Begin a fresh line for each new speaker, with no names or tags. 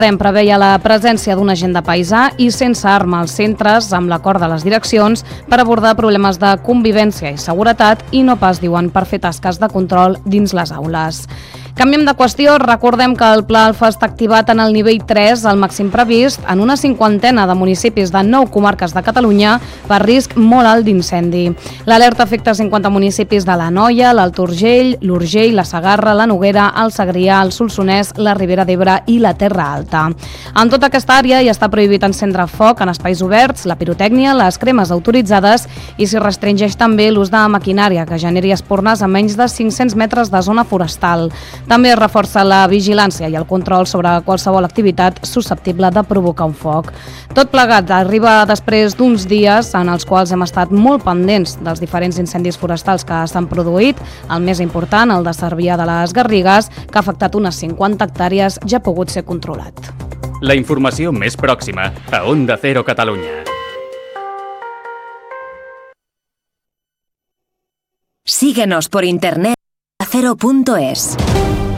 Preveia la presència d'un agent de paisà i sense arma als centres amb l'acord de les direccions per abordar problemes de convivència i seguretat i no pas, diuen, per fer tasques de control dins les aules. Canviem de qüestió, recordem que el Pla Alfa està activat en el nivell 3, el màxim previst, en una 50ena de municipis de 9 comarques de Catalunya per risc molt alt d'incendi. L'alerta afecta 50 municipis de l'Anoia, l'Alt Urgell, l'Urgell, la Segarra, la Noguera, el Segrià, el Solsonès, la Ribera d'Ebre i la Terra Alta. En tota aquesta àrea ja està prohibit encendre foc en espais oberts, la pirotècnia, les cremes autoritzades i s'hi restringeix també l'ús de maquinària que generi espurnes a menys de 500 metres de zona forestal. També es reforça la vigilància i el control sobre qualsevol activitat susceptible de provocar un foc. Tot plegat arriba després d'uns dies en els quals hem estat molt pendents dels diferents incendis forestals que s'han produït. El més important, el de Cervià de les Garrigues, que ha afectat unes 50 hectàrees, ja ha pogut ser controlat.
La informació més pròxima a Onda Cero Catalunya.
Síguenos por internet a cero.es.